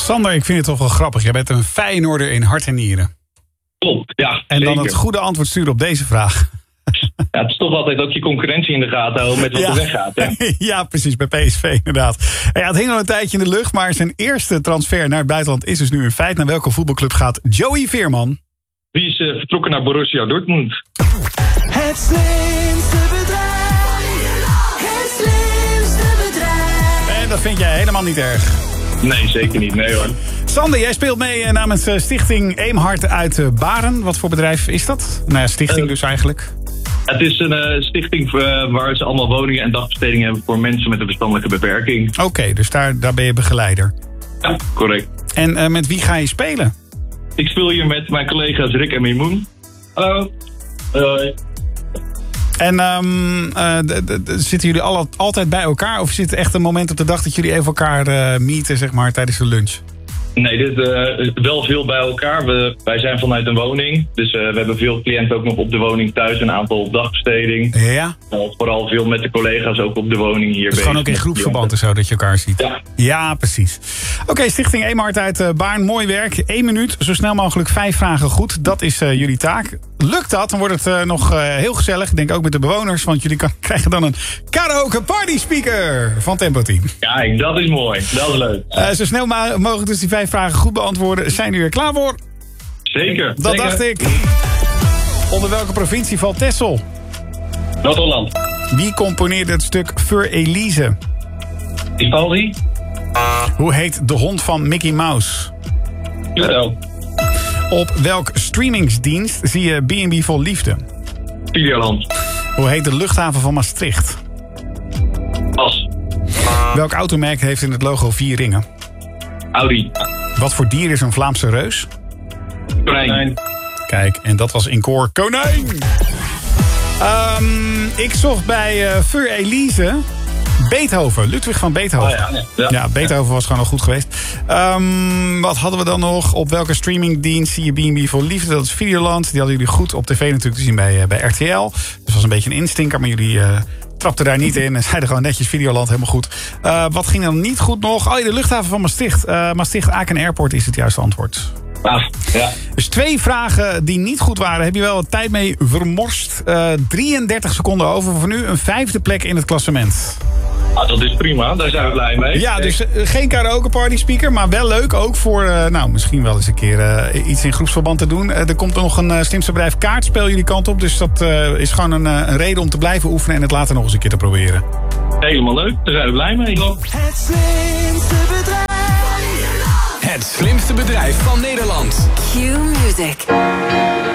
Sander, ik vind het toch wel grappig. Jij bent een Feyenoorder in hart en nieren. Klopt, ja. En dan zeker. het goede antwoord sturen op deze vraag. Ja, het is toch altijd ook je concurrentie in de gaten houden met wat er weggaat. Hè? Ja, precies, bij PSV inderdaad. Ja, het hing al een tijdje in de lucht, maar zijn eerste transfer naar het buitenland is dus nu een feit. Naar welke voetbalclub gaat Joey Veerman? Wie is vertrokken naar Borussia Dortmund? Het slimste bedrijf. Het slimste bedrijf. En dat vind jij helemaal niet erg. Nee, zeker niet. Nee hoor. Sander, jij speelt mee namens Stichting Eemhart uit Baren. Wat voor bedrijf is dat? Nou ja, stichting dus eigenlijk. Het is een stichting waar ze allemaal woningen en dagbestedingen hebben voor mensen met een verstandelijke beperking. Oké, dus daar ben je begeleider. Ja, correct. En met wie ga je spelen? Ik speel hier met mijn collega's Rick en Mimoen. Hallo. Hoi. En zitten jullie altijd bij elkaar? Of zit er echt een moment op de dag dat jullie even elkaar meeten, zeg maar, tijdens de lunch? Nee, dit is wel veel bij elkaar. Wij zijn vanuit een woning. Dus we hebben veel cliënten ook nog op de woning thuis. Een aantal op dagbesteding. Ja. Vooral veel met de collega's ook op de woning hier. Dus gewoon ook in groepsverband en zo dat je elkaar ziet. Ja. Ja, precies. Oké, Stichting Eemhart uit Baarn. Mooi werk. 1 minuut. Zo snel mogelijk 5 vragen goed. Dat is jullie taak. Lukt dat, dan wordt het nog heel gezellig. Ik denk ook met de bewoners. Want jullie krijgen dan een karaoke party speaker van Tempo Team. Kijk, dat is mooi. Dat is leuk. Zo snel mogelijk dus die 5 vragen goed beantwoorden. Zijn jullie er klaar voor? Zeker. Dat dacht ik. Onder welke provincie valt Texel? Noord-Holland. Wie componeerde het stuk Für Elise? Vivaldi. Hoe heet de hond van Mickey Mouse? Pluto. Op welk streamingsdienst zie je B&B Vol Liefde? Videoland. Hoe heet de luchthaven van Maastricht? As. Welk automerk heeft in het logo 4 ringen? Audi. Wat voor dier is een Vlaamse reus? Konijn. Kijk, en dat was in koor konijn. Ik zocht bij Für Elise Beethoven, Ludwig van Beethoven. Oh ja. Ja, Beethoven was gewoon al goed geweest. Wat hadden we dan nog? Op welke streamingdienst zie je B&B Vol Liefde? Dat is Videoland. Die hadden jullie goed op tv natuurlijk te zien bij RTL. Dus was een beetje een instinker, maar jullie trapten daar niet in. En zeiden gewoon netjes Videoland, helemaal goed. Wat ging dan niet goed nog? Oh ja, de luchthaven van Maastricht. Maastricht-Aken Airport is het juiste antwoord. Ja. Dus 2 vragen die niet goed waren, heb je wel wat tijd mee vermorst. 33 seconden over voor nu. Een 5e plek in het klassement. Dat is prima, daar zijn we blij mee. Ja, dus geen karaoke party speaker, maar wel leuk ook voor misschien wel eens een keer iets in groepsverband te doen. Er komt er nog een slimste bedrijf kaartspel jullie kant op. Dus dat is gewoon een reden om te blijven oefenen en het later nog eens een keer te proberen. Helemaal leuk, daar zijn we blij mee. Het slimste bedrijf. Het slimste bedrijf van Nederland. Q Music.